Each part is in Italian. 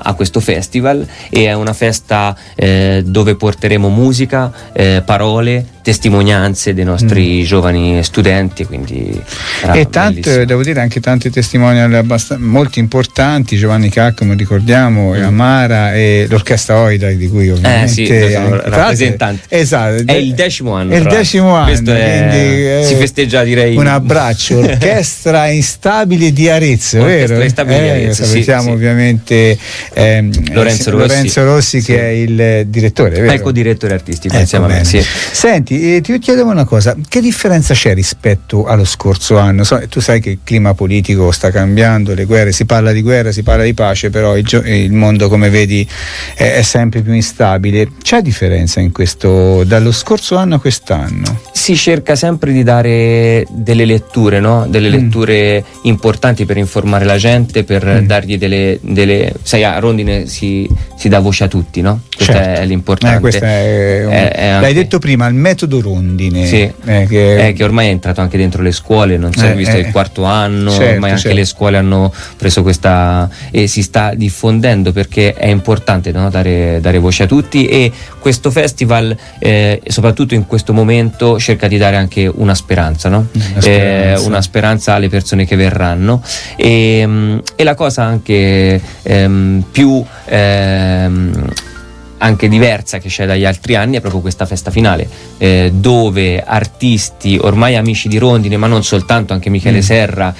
a questo festival, e è una festa dove porteremo musica, parole, testimonianze dei nostri giovani studenti, quindi e tante, devo dire, anche tanti testimonial molto importanti. Giovanni Caccamo, ricordiamo, e Amara e l'orchestra Oida, di cui ovviamente rappresentante. Esatto, è il 10° anno. È il 10° anno, quindi si festeggia, direi. Un abbraccio. Orchestra Instabile di Arezzo, vero? Instabile di Arezzo, salutiamo ovviamente Lorenzo Rossi, che è il direttore, vero? Ecco, direttore artistico, insieme a me. Senti, ti chiedevo una cosa: che differenza c'è rispetto allo scorso anno? Tu sai che il clima politico sta cambiando, le guerre, si parla di guerra, si parla di pace, però il mondo, come vedi, è sempre più instabile. C'è differenza in questo dallo scorso anno a quest'anno? Si cerca sempre di dare delle letture, no? Delle letture importanti per informare la gente, per dargli delle sai, a Rondine si dà voce a tutti, no? Questo è l'importante. L'hai detto prima, il metodo Rondine, che ormai è entrato anche dentro le scuole, non so, visto il 4º anno, ormai anche le scuole hanno preso questa, e si sta diffondendo, perché è importante, no? dare voce a tutti, e questo festival soprattutto in questo momento cerca di dare anche una speranza, no? Una speranza alle persone che verranno, e la cosa anche più anche diversa che c'è dagli altri anni è proprio questa festa finale, dove artisti ormai amici di Rondine, ma non soltanto, anche Michele Serra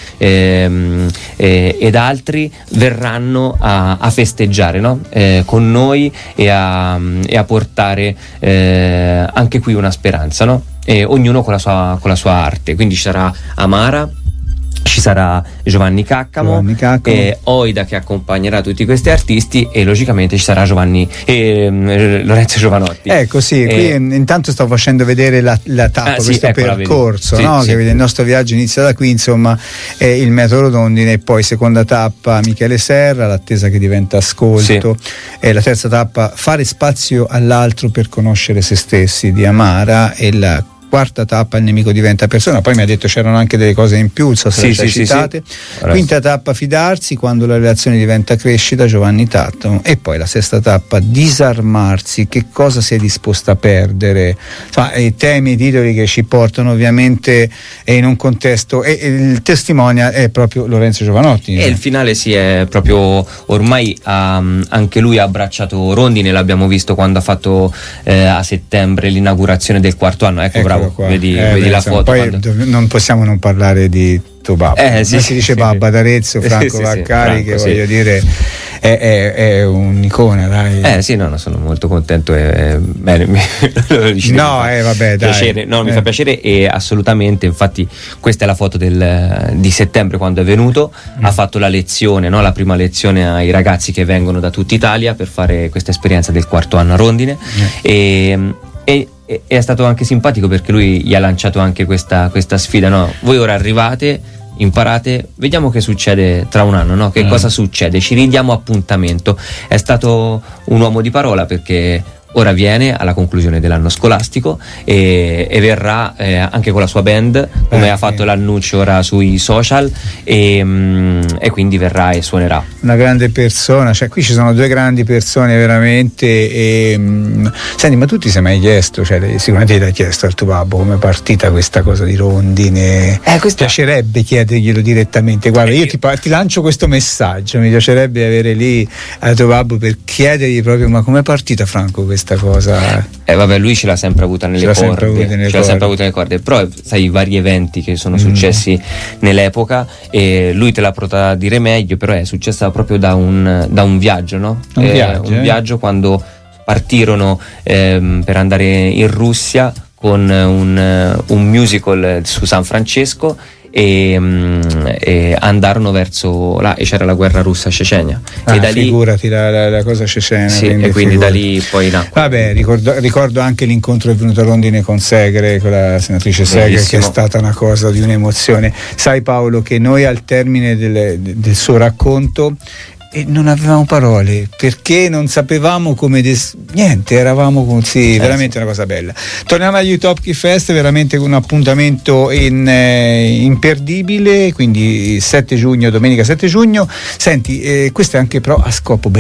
ed altri verranno a festeggiare, no? Con noi, e a portare anche qui una speranza, no? Ognuno con la sua arte. Quindi ci sarà Amara, ci sarà Giovanni Caccamo, e Oida che accompagnerà tutti questi artisti, e logicamente ci sarà Lorenzo Giovanotti. Ecco, qui intanto sto facendo vedere la tappa, questo percorso, no? Che vede il nostro viaggio inizia da qui, insomma, il metodo Rondine, e poi seconda tappa Michele Serra, l'attesa che diventa ascolto, e la terza tappa fare spazio all'altro per conoscere se stessi di Amara, e la quarta tappa il nemico diventa persona. Poi mi ha detto c'erano anche delle cose in più, se citate. Quinta tappa fidarsi, quando la relazione diventa crescita, Giovanni Tattamo. E poi la sesta tappa disarmarsi, che cosa si è disposta a perdere. Insomma, i temi, i titoli che ci portano ovviamente in un contesto, e il testimonia è proprio Lorenzo Giovanotti. E il finale è proprio, ormai anche lui ha abbracciato Rondine, l'abbiamo visto quando ha fatto a settembre l'inaugurazione del 4º anno. Ecco, bravo. Vedi la foto. Poi non possiamo non parlare di tuo babbo. Si dice babba d'Arezzo, Franco Vaccari, che voglio dire è un'icona, dai. Sono molto contento, bene, vabbè, dai. Piacere, mi fa piacere, e assolutamente, infatti questa è la foto di settembre, quando è venuto, ha fatto la lezione, no? La prima lezione ai ragazzi che vengono da tutta Italia per fare questa esperienza del 4º anno a Rondine, e è stato anche simpatico, perché lui gli ha lanciato anche questa sfida, no? Voi ora arrivate, imparate, vediamo che succede tra un anno, no? Che cosa succede, ci ridiamo appuntamento. È stato un uomo di parola, perché ora viene alla conclusione dell'anno scolastico e verrà anche con la sua band, come ha fatto l'annuncio ora sui social, e quindi verrà e suonerà. Una grande persona, cioè qui ci sono due grandi persone veramente. Senti, ma tu ti sei mai chiesto, sicuramente ti hai chiesto al tuo babbo come è partita questa cosa di Rondine? Piacerebbe chiederglielo direttamente. Guarda, io ti lancio questo messaggio, mi piacerebbe avere lì al tuo babbo per chiedergli proprio: ma com'è partita, Franco, questa cosa? Lui ce l'ha sempre avuta nelle corde, però sai, i vari eventi che sono successi nell'epoca, e lui te la potrà dire meglio, però è successa proprio da un viaggio, no? Un viaggio quando partirono per andare in Russia con un musical su San Francesco, e andarono verso là, e c'era la guerra russa cecenia, e da lì figurati la cosa cecena, e quindi da lì poi nacque. Vabbè, ricordo anche l'incontro che è venuto a Rondine con Segre, con la senatrice Segre, che è stata una cosa di un'emozione. Sai, Paolo, che noi al termine del suo racconto e non avevamo parole, perché non sapevamo come niente, eravamo così, veramente una cosa bella. Torniamo agli Utopia Fest, veramente un appuntamento imperdibile, quindi 7 giugno, domenica 7 giugno. Senti, questo è anche però a scopo